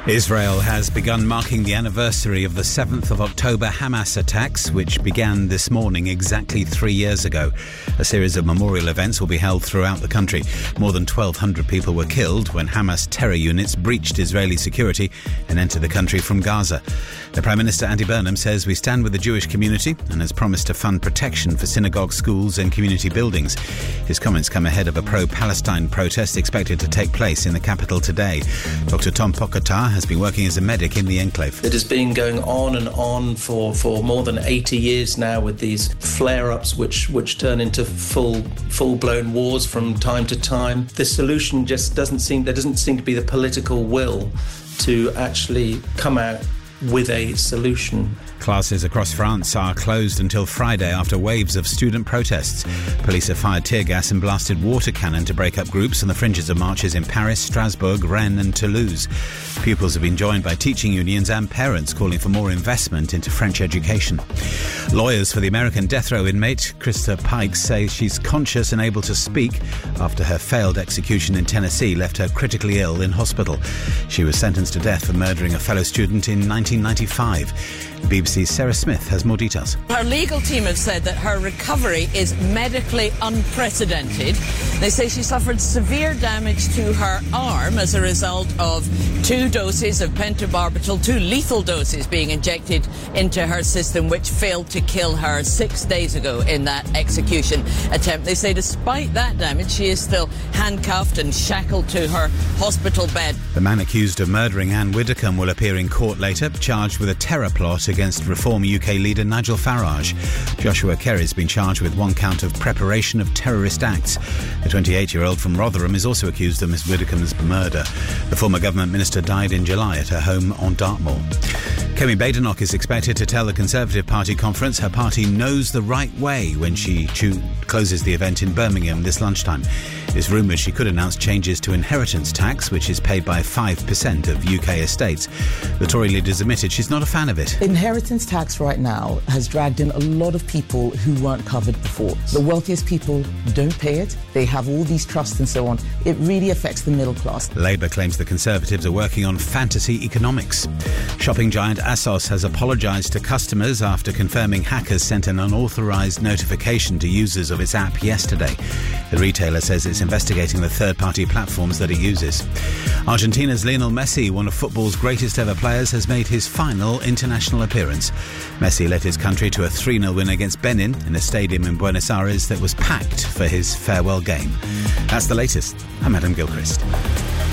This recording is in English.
Israel has begun marking the anniversary of the 7th of October Hamas attacks, which began this morning exactly 3 years ago. A series of memorial events will be held throughout the country. More than 1,200 people were killed when Hamas terror units breached Israeli security and entered the country from Gaza. The Prime Minister, Andy Burnham, says we stand with the Jewish community and has promised to fund protection for synagogues, schools and community buildings. His comments come ahead of a pro-Palestine protest expected to take place in the capital today. Dr. Tom Pogačar has been working as a medic in the enclave. It has been going on and on for more than 80 years now, with these flare-ups which turn into full-blown wars from time to time. The solution just doesn't seem to be the political will to actually come out with a solution. Classes across France are closed until Friday after waves of student protests. Police have fired tear gas and blasted water cannon to break up groups on the fringes of marches in Paris, Strasbourg, Rennes and Toulouse. Pupils have been joined by teaching unions and parents calling for more investment into French education. Lawyers for the American death row inmate Krista Pike say she's conscious and able to speak after her failed execution in Tennessee left her critically ill in hospital. She was sentenced to death for murdering a fellow student in 1995. BBC's Sarah Smith has more details. Her legal team have said that her recovery is medically unprecedented. They say she suffered severe damage to her arm as a result of 2 doses of pentobarbital, 2 lethal doses being injected into her system, which failed to kill her 6 days ago in that execution attempt. They say despite that damage, she is still handcuffed and shackled to her hospital bed. The man accused of murdering Anne Widdecombe will appear in court later, charged with a terror plot against Reform UK leader Nigel Farage. Joshua Kerry's been charged with 1 count of preparation of terrorist acts. The 28-year-old from Rotherham is also accused of Miss Widdecombe's murder. The former government minister died in July at her home on Dartmoor. Kemi Badenoch is expected to tell the Conservative Party conference her party knows the right way when she closes the event in Birmingham this lunchtime. It's rumoured she could announce changes to inheritance tax, which is paid by 5% of UK estates. The Tory leader's admitted she's not a fan of it. Inheritance tax right now has dragged in a lot of people who weren't covered before. The wealthiest people don't pay it. They have all these trusts and so on. It really affects the middle class. Labour claims the Conservatives are working on fantasy economics. Shopping giant ASOS has apologised to customers after confirming hackers sent an unauthorised notification to users of its app yesterday. The retailer says it's investigating the third-party platforms that it uses. Argentina's Lionel Messi, one of football's greatest ever players, has made his final international appearance. Messi led his country to a 3-0 win against Benin in a stadium in Buenos Aires that was packed for his farewell game. That's the latest. I'm Adam Gilchrist.